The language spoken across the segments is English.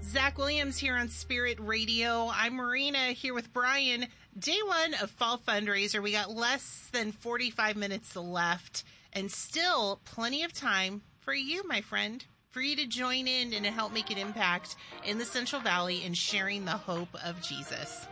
Zach Williams here on Spirit Radio. I'm Marina here with Brian. Day one of Fall Fundraiser. We got less than 45 minutes left and still plenty of time for you, my friend, for you to join in and to help make an impact in the Central Valley in sharing the hope of Jesus.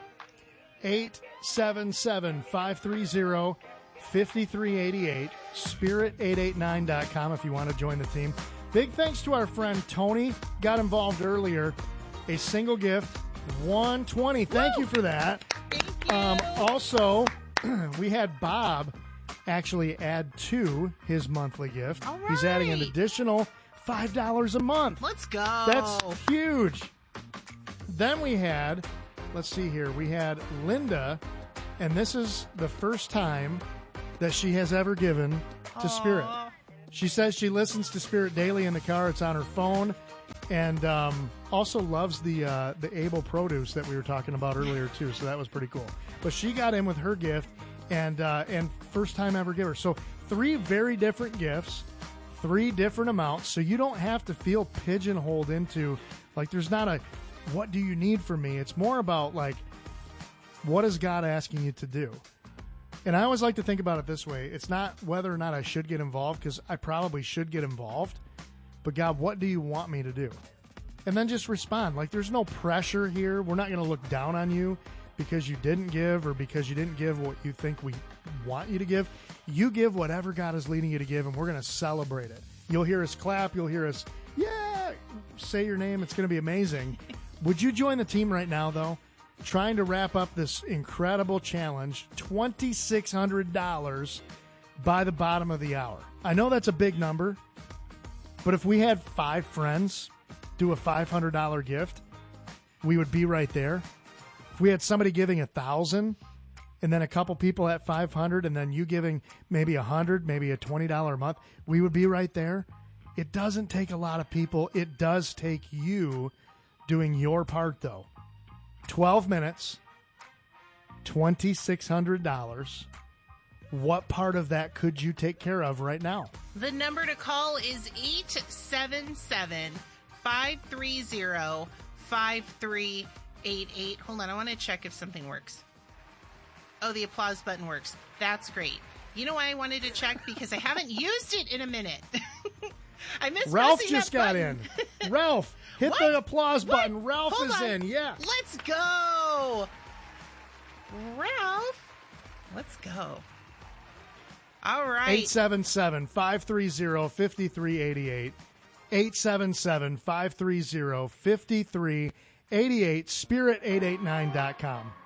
877-530-5388, spirit889.com if you want to join the team. Big thanks to our friend Tony, got involved earlier. A single gift, $120. Thank you for that. Thank you. Also, we had Bob actually add to his monthly gift. All right. He's adding an additional $5 a month. Let's go. That's huge. Then we had, let's see here, we had Linda, and this is the first time that she has ever given to Spirit. She says she listens to Spirit daily in the car. It's on her phone, and also loves the Able produce that we were talking about earlier too. So that was pretty cool. But she got in with her gift, and first time ever giver. So 3 very different gifts, 3 different amounts. So you don't have to feel pigeonholed into, like, there's not a what do you need from me. It's more about, like, what is God asking you to do? And I always like to think about it this way. It's not whether or not I should get involved, because I probably should get involved. But God, what do you want me to do? And then just respond. Like, there's no pressure here. We're not going to look down on you because you didn't give or because you didn't give what you think we want you to give. You give whatever God is leading you to give, and we're going to celebrate it. You'll hear us clap. You'll hear us, yeah, say your name. It's going to be amazing. Would you join the team right now, though? Trying to wrap up this incredible challenge, $2,600 by the bottom of the hour. I know that's a big number, but if we had 5 friends do a $500 gift, we would be right there. If we had somebody giving $1,000 and then a couple people at $500 and then you giving maybe $100, maybe a $20 a month, we would be right there. It doesn't take a lot of people. It does take you doing your part, though. 12 minutes, $2,600. What part of that could you take care of right now? The number to call is 877-530-5388. Hold on, I want to check if something works. Oh, the applause button works. That's great. You know why I wanted to check? Because I haven't used it in a minute. I missed Ralph pressing just that got button. in. Ralph, hit What? the applause What? button. Ralph Hold is on. in. Yes. Let's go. Ralph, let's go. All right. 877-530-5388. 877-530-5388. Spirit889.com.